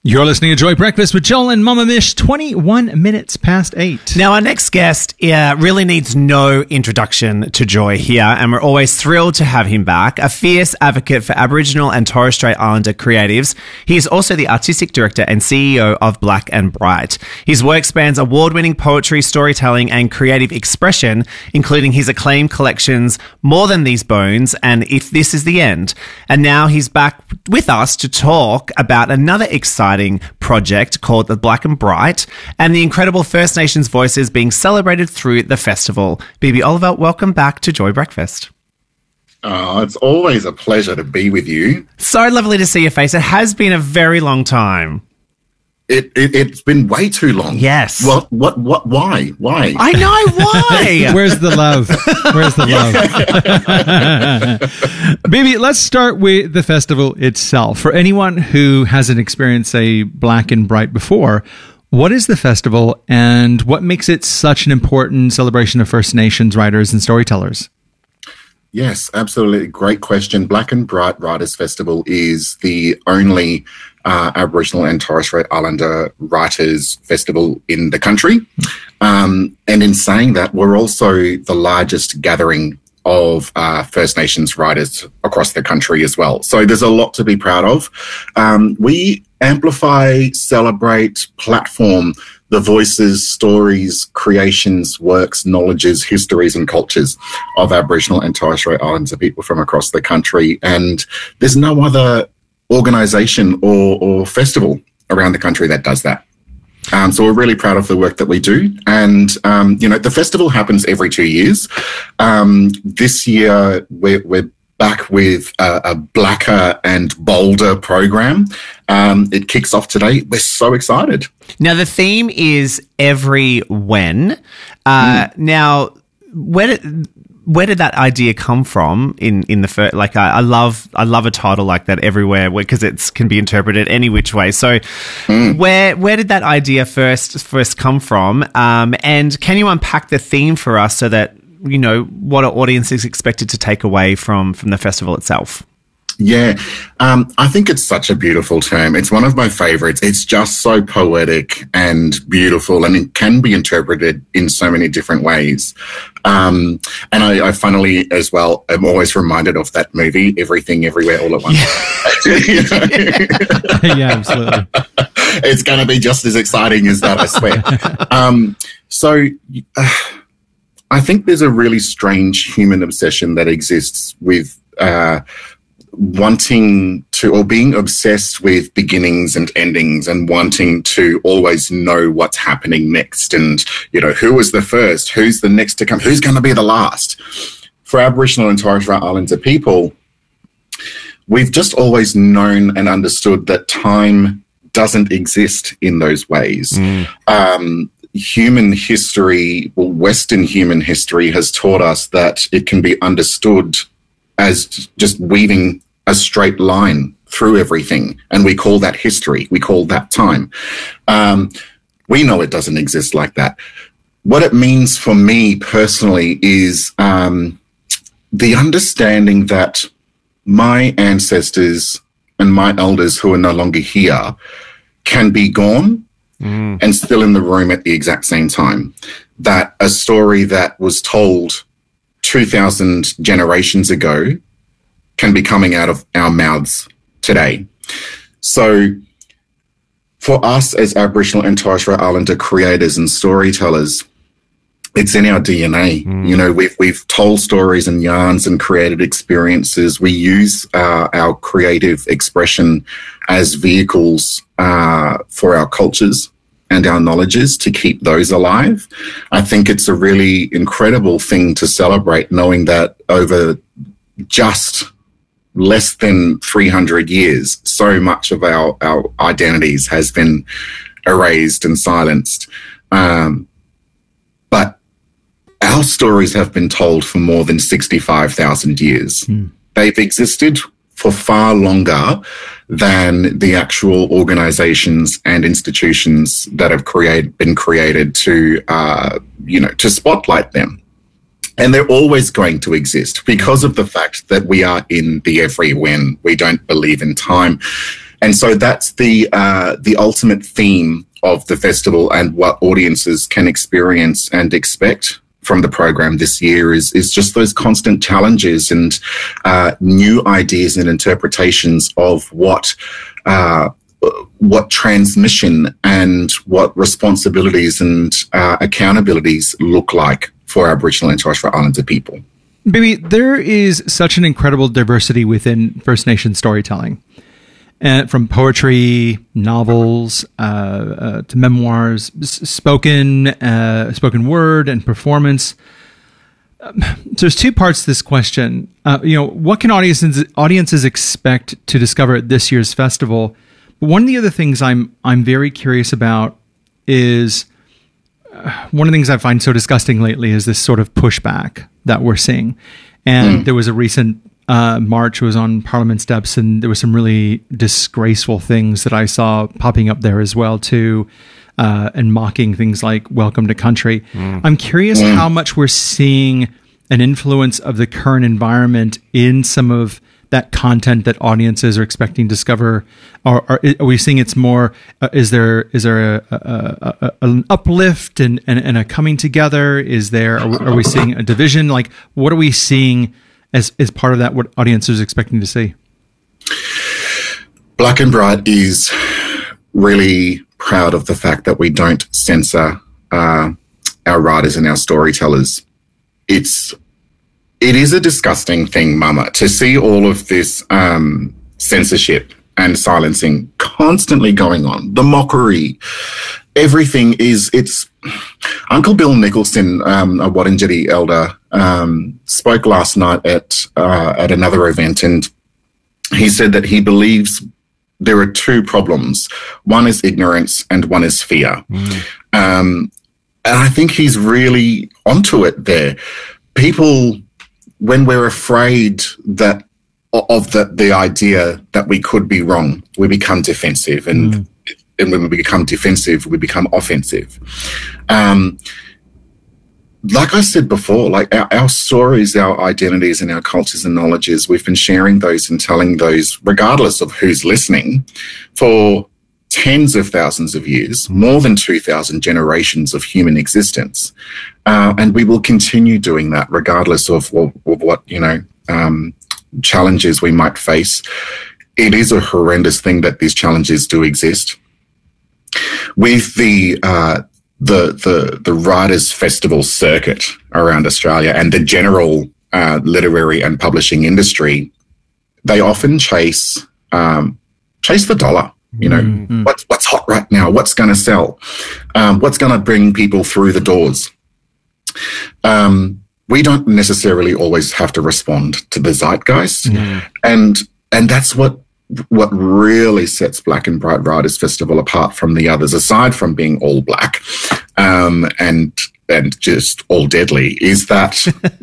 You're listening to Joy Breakfast with Joel and Mama Mish, 21 minutes past 8. Now, our next guest really needs no introduction to Joy here, and we're always thrilled to have him back. A fierce advocate for Aboriginal and Torres Strait Islander creatives, he is also the artistic director and CEO of Black and Bright. His work spans award-winning poetry, storytelling, and creative expression, including his acclaimed collections More Than These Bones and If This Is the End. And now he's back with us to talk about another exciting project called the Black and Bright and the incredible First Nations voices being celebrated through the festival. Bibi Oliver, welcome back to Joy Breakfast. Oh, it's always a pleasure to be with you. So lovely to see your face. It has been a very long time. It's been way too long. Yes. What, why? I know, why? Where's the love? Where's the love? Bibi, let's start with the festival itself. For anyone who hasn't experienced a Black and Bright before, what is the festival and what makes it such an important celebration of First Nations writers and storytellers? Yes, absolutely. Great question. Black and Bright Writers Festival is the only Aboriginal and Torres Strait Islander writers festival in the country. And in saying that, we're also the largest gathering of First Nations writers across the country as well. So there's a lot to be proud of. We amplify, celebrate, platform the voices, stories, creations, works, knowledges, histories and cultures of Aboriginal and Torres Strait Islander people from across the country. And there's no other organisation or festival around the country that does that. So we're really proud of the work that we do. And, the festival happens every 2 years. This year, we're back with a blacker and bolder program. It kicks off today. We're so excited. Now, the theme is every when. Now, where did that idea come from in the first, like, I love a title like that, everywhere, because it can be interpreted any which way. So where did that idea first come from? And can you unpack the theme for us so that, what our audience is expected to take away from the festival itself? Yeah, I think it's such a beautiful term. It's one of my favorites. It's just so poetic and beautiful, and it can be interpreted in so many different ways. And I funnily, as well, am always reminded of that movie, Everything, Everywhere, All at Once. Yeah, absolutely. It's going to be just as exciting as that, I swear. I think there's a really strange human obsession that exists with wanting to, or being obsessed with beginnings and endings and wanting to always know what's happening next and, who was the first, who's the next to come, who's going to be the last. For Aboriginal and Torres Strait Islander people, we've just always known and understood that time doesn't exist in those ways. Human history, or Western human history, has taught us that it can be understood as just weaving a straight line through everything. And we call that history. We call that time. We know it doesn't exist like that. What it means for me personally is the understanding that my ancestors and my elders who are no longer here can be gone and still in the room at the exact same time. That a story that was told 2,000 generations ago can be coming out of our mouths today. So for us as Aboriginal and Torres Strait Islander creators and storytellers, it's in our DNA. We've told stories and yarns and created experiences. We use our creative expression as vehicles for our cultures and our knowledges to keep those alive. I think it's a really incredible thing to celebrate, knowing that over just less than 300 years, so much of our identities has been erased and silenced. But our stories have been told for more than 65,000 years. They've existed for far longer than the actual organizations and institutions that have been created to, to spotlight them. And they're always going to exist because of the fact that we are in the every when. We don't believe in time. And so that's the ultimate theme of the festival, and what audiences can experience and expect from the program this year is just those constant challenges and new ideas and interpretations of what transmission and what responsibilities and accountabilities look like for Aboriginal and Torres Strait Islander people. Baby, there is such an incredible diversity within First Nation storytelling. From poetry, novels, to memoirs, spoken word, and performance. So there's two parts to this question. What can audiences expect to discover at this year's festival? But one of the other things I'm very curious about is one of the things I find so disgusting lately is this sort of pushback that we're seeing. And there was a recent march was on Parliament steps, and there were some really disgraceful things that I saw popping up there as well too, and mocking things like "Welcome to Country." I'm curious how much we're seeing an influence of the current environment in some of that content that audiences are expecting to discover, or are we seeing it's more? Is there an uplift and a coming together? Are we seeing a division? Like, what are we seeing as part of that? What audiences are expecting to see? Black and Bright is really proud of the fact that we don't censor our writers and our storytellers. It is a disgusting thing, Mama, to see all of this censorship and silencing constantly going on. The mockery, everything it's Uncle Bill Nicholson, a Wurundjeri elder, spoke last night at another event, and he said that he believes there are two problems. One is ignorance and one is fear. And I think he's really onto it there. People, when we're afraid of the idea that we could be wrong, we become defensive, and when we become defensive, we become offensive. Like I said before, like our stories, our identities, and our cultures and knowledges, we've been sharing those and telling those, regardless of who's listening, for tens of thousands of years, more than 2,000 generations of human existence. And we will continue doing that regardless of what challenges we might face. It is a horrendous thing that these challenges do exist. With the Writers' Festival circuit around Australia and the general literary and publishing industry, they often chase the dollar. What's hot right now? What's going to sell? What's going to bring people through the doors? We don't necessarily always have to respond to the zeitgeist, and that's what really sets Black and Bright Writers Festival apart from the others, aside from being all black and just all deadly, is that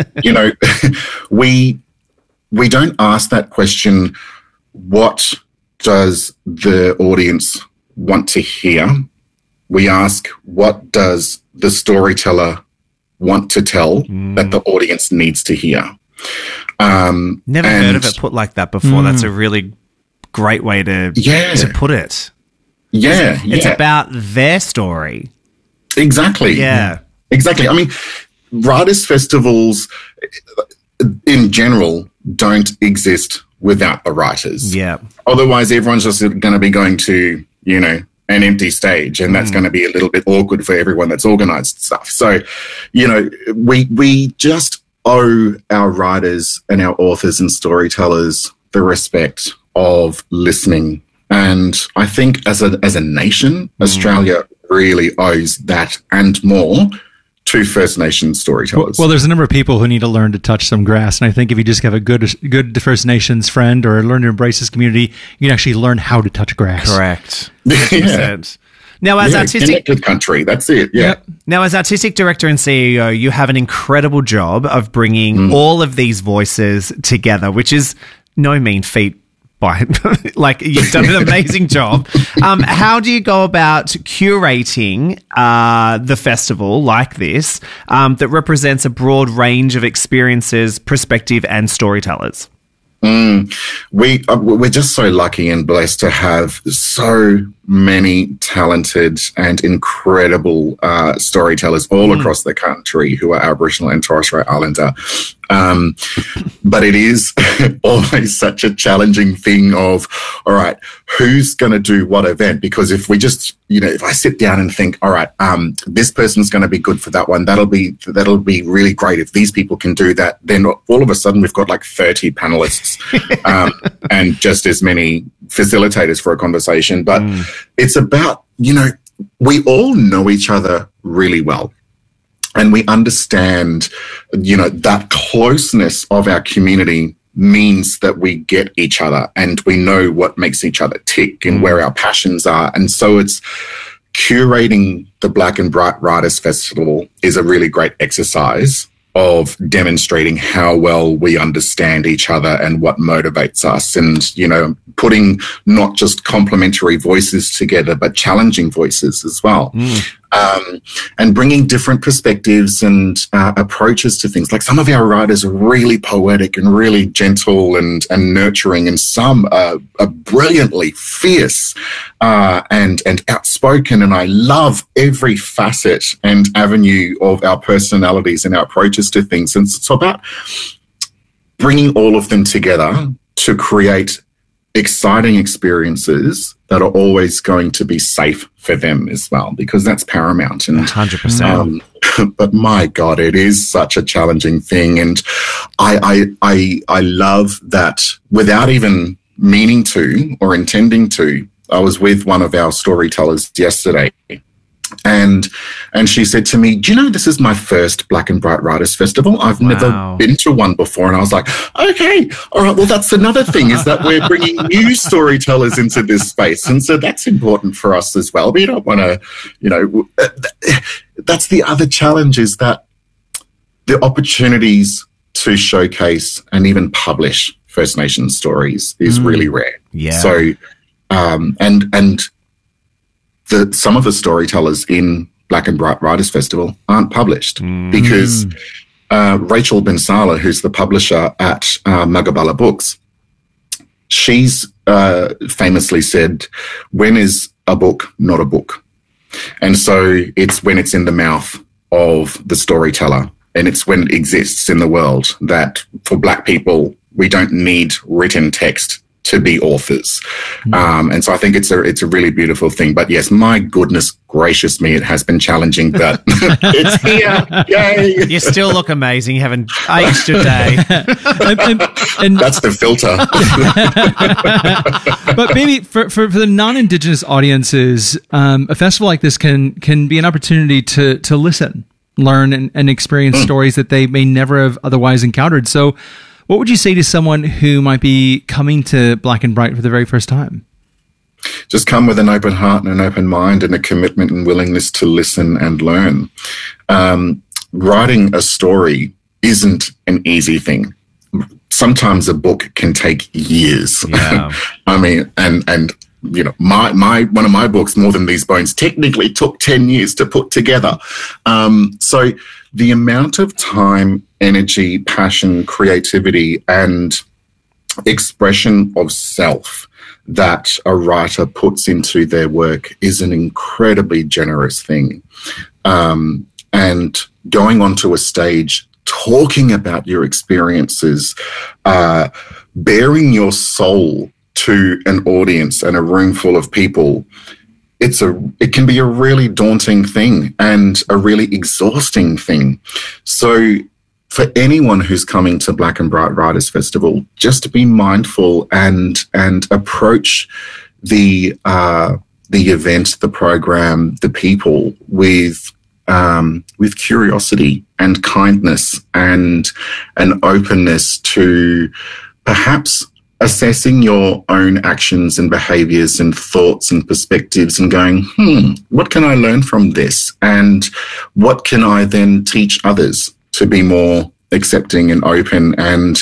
we don't ask that question, what does the audience want to hear? We ask, what does the storyteller want to tell that the audience needs to hear? Never heard of it put like that before. That's a really great way to put it. It's about their story. Exactly. Yeah. Exactly. I mean, writers' festivals in general don't exist without the writers. Yeah. Otherwise, everyone's just going to be going to, an empty stage, and that's going to be a little bit awkward for everyone that's organized stuff. So, we just owe our writers and our authors and storytellers the respect of listening. And I think as a nation, Australia really owes that and more to First Nation storytellers. Well, there's a number of people who need to learn to touch some grass, and I think if you just have a good First Nations friend or learn to embrace this community, you can actually learn how to touch grass. Correct. 100%. Now, as artistic connected country, that's it. Yeah. Yep. Now, as artistic director and CEO, you have an incredible job of bringing all of these voices together, which is no mean feat. You've done an amazing job. How do you go about curating the festival like this that represents a broad range of experiences, perspective, and storytellers? We're just so lucky and blessed to have so many talented and incredible storytellers all across the country who are Aboriginal and Torres Strait Islander. But it is always such a challenging thing of, all right, who's going to do what event? Because if we just, if I sit down and think, all right, this person's going to be good for that one, that'll be really great. If these people can do that, then all of a sudden we've got like 30 panelists and just as many facilitators for a conversation. But it's about, we all know each other really well. And we understand, that closeness of our community means that we get each other and we know what makes each other tick and where our passions are. And so it's curating the Black and Bright Writers Festival is a really great exercise of demonstrating how well we understand each other and what motivates us, and, putting not just complementary voices together, but challenging voices as well. And bringing different perspectives and approaches to things. Like some of our writers are really poetic and really gentle and nurturing, and some are brilliantly fierce and outspoken. And I love every facet and avenue of our personalities and our approaches to things. And it's about bringing all of them together to create exciting experiences that are always going to be safe for them as well, because that's paramount. And 100%. But my God, it is such a challenging thing. And I love that without even meaning to or intending to. I was with one of our storytellers yesterday, and she said to me, do you know, this is my first Black and Bright Writers Festival. I've never been to one before. And I was like, okay, all right, well, that's another thing, is that we're bringing new storytellers into this space. And so that's important for us as well. We don't want to, that's the other challenge, is that the opportunities to showcase and even publish First Nations stories is really rare. Yeah. So, some of the storytellers in Black and Bright Writers Festival aren't published because Rachel Bensala, who's the publisher at Mugabala Books, she's famously said, when is a book not a book? And so it's when it's in the mouth of the storyteller, and it's when it exists in the world, that for Black people, we don't need written text to be authors. And so I think it's a really beautiful thing. But yes, my goodness gracious me, it has been challenging, but it's here. Yay. You still look amazing. You haven't aged a day. and that's the filter. But maybe for the non-Indigenous audiences, a festival like this can be an opportunity to listen, learn, and experience stories that they may never have otherwise encountered. So what would you say to someone who might be coming to Black and Bright for the very first time? Just come with an open heart and an open mind and a commitment and willingness to listen and learn. Writing a story isn't an easy thing. Sometimes a book can take years. Yeah. I mean, and my one of my books, More Than These Bones, technically took 10 years to put together. So the amount of time, energy, passion, creativity, and expression of self that a writer puts into their work is an incredibly generous thing. And going onto a stage, talking about your experiences, bearing your soul to an audience and a room full of people, it can be a really daunting thing and a really exhausting thing. So for anyone who's coming to Black and Bright Writers Festival, just to be mindful and approach the event, the program, the people with curiosity and kindness and an openness to perhaps assessing your own actions and behaviors and thoughts and perspectives and going, what can I learn from this? And what can I then teach others to be more accepting and open? And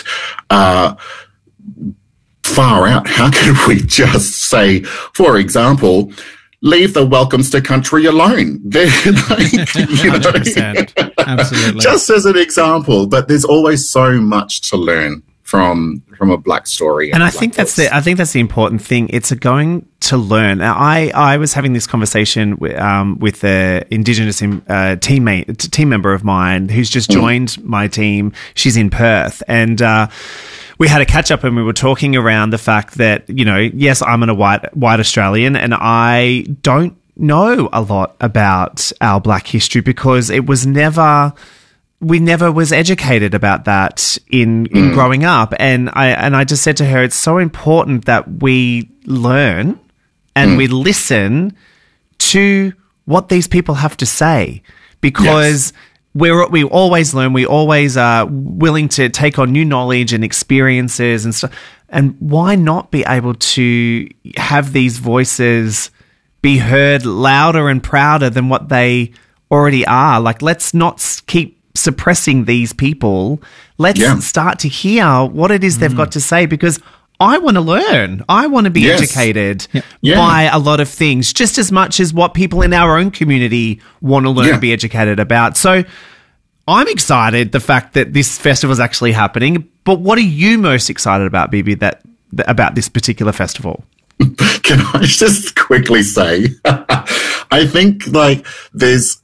far out, how could we just say, for example, leave the welcomes to country alone? They're like, 100%. Absolutely. Just as an example, but there's always so much to learn from a Black story. And I think that's the important thing. It's a going to learn. Now, I was having this conversation with an Indigenous team member of mine who's just joined my team. She's in Perth, and we had a catch up, and we were talking around the fact that, you know, yes, I'm a white Australian, and I don't know a lot about our Black history because it was never. We never was educated about that in growing up. And I just said to her, it's so important that we learn and we listen to what these people have to say, because we always learn. We always are willing to take on new knowledge and experiences and stuff. And why not be able to have these voices be heard louder and prouder than what they already are? Like, let's not keep suppressing these people. Let's start to hear what it is they've got to say, because I want to learn. I want to be educated by a lot of things, just as much as what people in our own community want to learn and be educated about. So I'm excited the fact that this festival is actually happening. But what are you most excited about, Bibi, about this particular festival? Can I just quickly say, I think like there's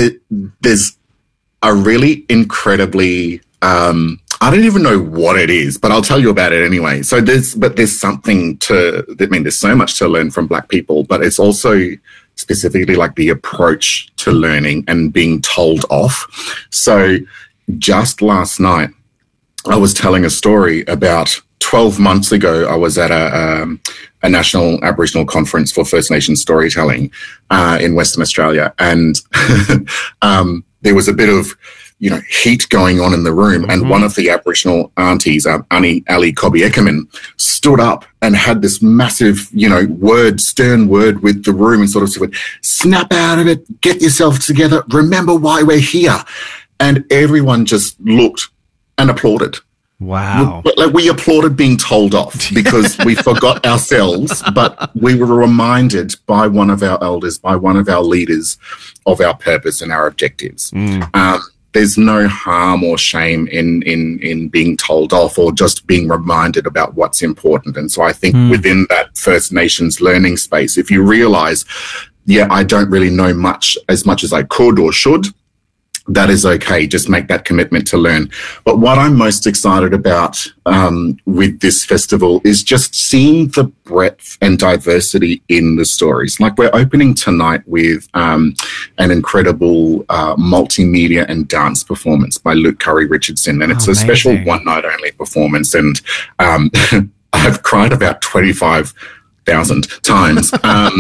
a really incredibly, I don't even know what it is, but I'll tell you about it anyway. So there's something there's so much to learn from Black people, but it's also specifically like the approach to learning and being told off. So just last night, I was telling a story about 12 months ago. I was at a national Aboriginal conference for First Nations storytelling in Western Australia, and there was a bit of, you know, heat going on in the room, and one of the Aboriginal aunties, Annie Ali Kobi-Ekaman, stood up and had this massive, you know, stern word with the room, and sort of said, "Snap out of it, get yourself together, remember why we're here." And everyone just looked and applauded. Wow. We applauded being told off because we forgot ourselves, but we were reminded by one of our elders, by one of our leaders, of our purpose and our objectives. There's no harm or shame in being told off or just being reminded about what's important. And so I think within that First Nations learning space, if you realize, I don't really know as much as I could or should, that is okay. Just make that commitment to learn. But what I'm most excited about with this festival is just seeing the breadth and diversity in the stories. Like, we're opening tonight with an incredible multimedia and dance performance by Luke Curry Richardson. And it's a special one-night only performance. And I've cried about 25,000 times.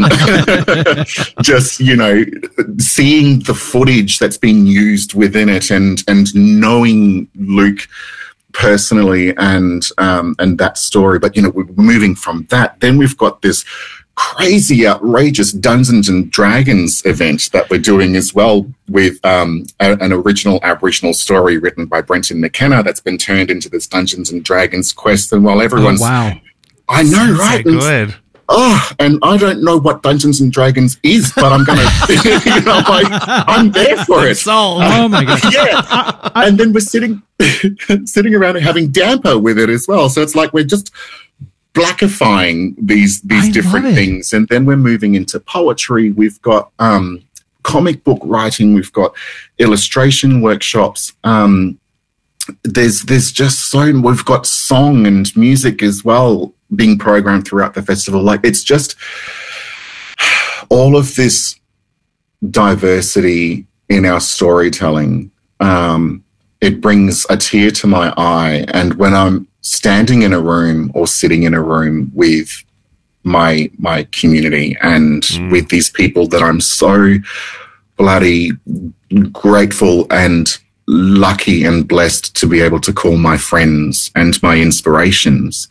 Just, you know, seeing the footage that's being used within it and knowing Luke personally and that story. But, you know, we're moving from that. Then we've got this crazy, outrageous Dungeons and Dragons event that we're doing as well with an original Aboriginal story written by Brenton McKenna that's been turned into this Dungeons and Dragons quest. And while everyone's... I know, right? So good. And I don't know what Dungeons and Dragons is, but I'm going to, you know, I'm there for it. Oh my God. And then we're sitting around and having damper with it as well. So it's like we're just blackifying these different things. And then we're moving into poetry. We've got comic book writing. We've got illustration workshops. There's just we've got song and music as well being programmed throughout the festival. Like, it's just all of this diversity in our storytelling. It brings a tear to my eye. And when I'm standing in a room or sitting in a room with my community and with these people that I'm so bloody grateful and lucky and blessed to be able to call my friends and my inspirations,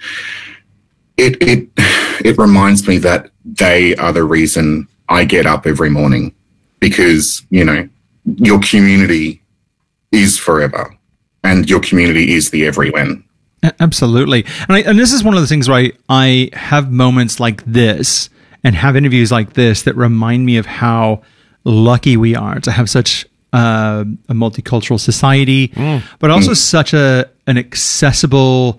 it reminds me that they are the reason I get up every morning, because, you know, your community is forever and your community is the everyone. Absolutely. And this is one of the things where I have moments like this and have interviews like this that remind me of how lucky we are to have such a multicultural society, but also such an accessible,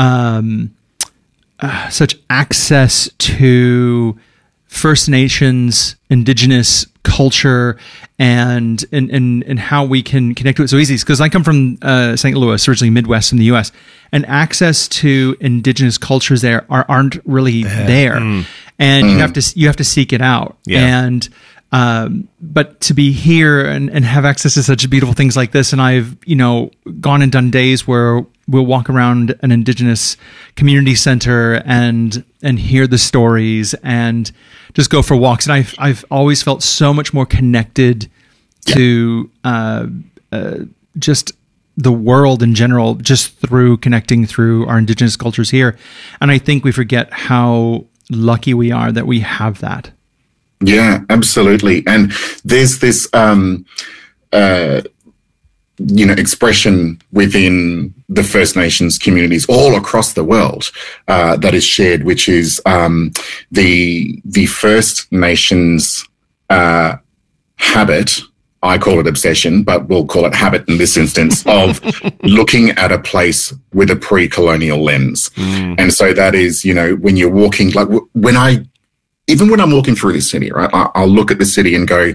such access to First Nations, Indigenous culture, and how we can connect to it so easy. Because I come from St. Louis, originally Midwest in the U.S., and access to Indigenous cultures there aren't really there, and you have to seek it out. And but to be here and have access to such beautiful things like this, and I've gone and done days where we'll walk around an Indigenous community center and hear the stories and just go for walks. And I've always felt so much more connected to just the world in general, just through connecting through our Indigenous cultures here. And I think we forget how lucky we are that we have that. Yeah, absolutely. And there's this, expression within the First Nations communities all across the world that is shared, which is the First Nations habit. I call it obsession, but we'll call it habit in this instance, of looking at a place with a pre-colonial lens. And so that is, when you're walking, like when I'm walking through the city, right, I'll look at the city and go,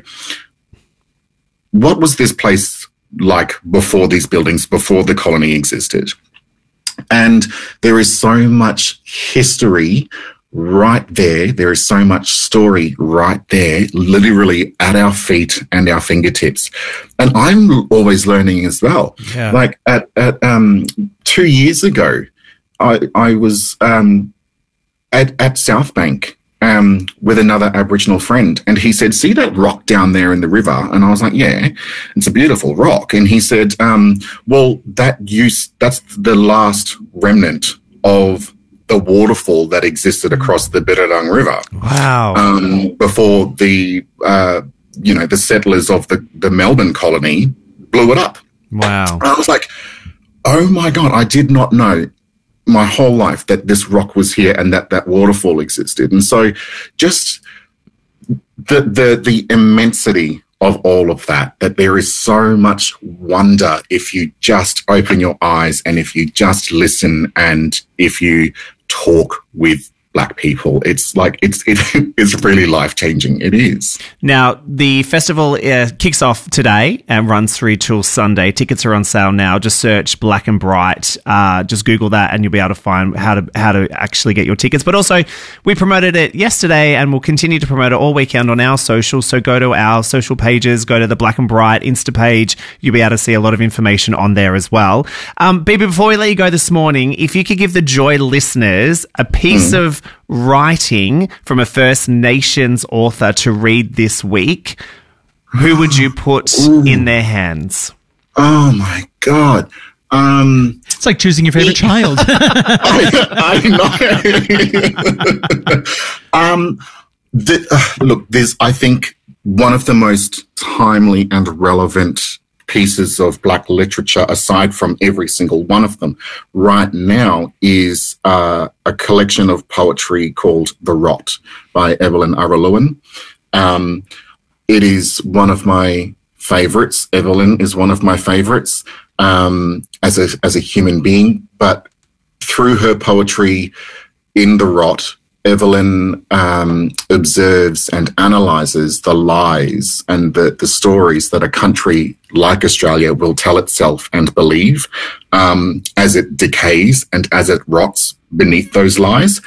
what was this place like before these buildings, before the colony existed? And there is so much history right there. There is so much story right there, literally at our feet and our fingertips. And I'm always learning as well. Yeah. Like at 2 years ago, I was at South Bank with another Aboriginal friend, and he said, "See that rock down there in the river?" And I was like, "Yeah, it's a beautiful rock." And he said, "Well, that's the last remnant of the waterfall that existed across the Birrarung River. Wow! Before the the settlers of the Melbourne colony blew it up." Wow! And I was like, "Oh my God, I did not know my whole life that this rock was here and that waterfall existed." And so just the immensity of all of that there is so much wonder if you just open your eyes and if you just listen and if you talk with Black people. It's like it is really life-changing. It is. Now, the festival kicks off today and runs through till Sunday. Tickets are on sale now. Just search Black and Bright. Just Google that and you'll be able to find how to actually get your tickets. But also, we promoted it yesterday and we'll continue to promote it all weekend on our socials. So go to our social pages, go to the Black and Bright Insta page. You'll be able to see a lot of information on there as well. Bibi, before we let you go this morning, if you could give the Joy listeners a piece of writing from a First Nations author to read this week, who would you put in their hands? Oh my God. It's like choosing your favorite child. I know. Look, I think one of the most timely and relevant pieces of Black literature, aside from every single one of them right now, is a collection of poetry called The Rot by Evelyn Araluen. It is one of my favorites. Evelyn is one of my favorites as a human being, but through her poetry in The Rot, Evelyn observes and analyzes the lies and the stories that a country like Australia will tell itself and believe as it decays and as it rots beneath those lies,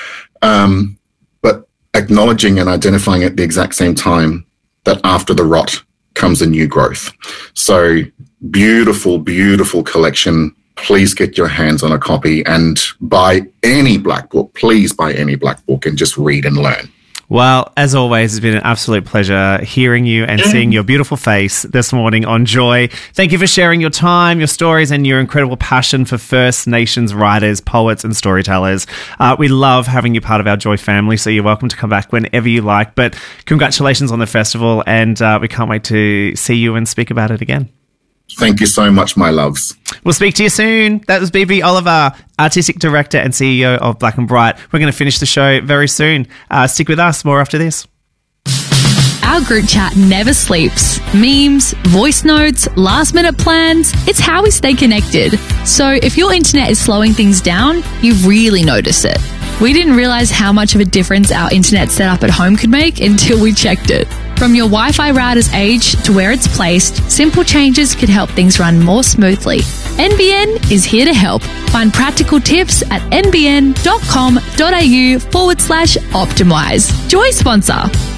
but acknowledging and identifying at the exact same time that after the rot comes a new growth. So beautiful, beautiful collection. Please get your hands on a copy and buy any Black book. Please buy any Black book and just read and learn. Well, as always, it's been an absolute pleasure hearing you and seeing your beautiful face this morning on Joy. Thank you for sharing your time, your stories, and your incredible passion for First Nations writers, poets, and storytellers. We love having you part of our Joy family, so you're welcome to come back whenever you like. But congratulations on the festival, and we can't wait to see you and speak about it again. Thank you so much, my loves. We'll speak to you soon. That was Bibi Oliver, Artistic Director and CEO of Black and Bright. We're going to finish the show very soon. Stick with us. More after this. our group chat never sleeps. Memes, voice notes, last-minute plans, it's how we stay connected. So if your internet is slowing things down, you really notice it. We didn't realize how much of a difference our internet setup at home could make until we checked it. From your Wi-Fi router's age to where it's placed, simple changes could help things run more smoothly. NBN is here to help. Find practical tips at nbn.com.au/optimize. Joy sponsor.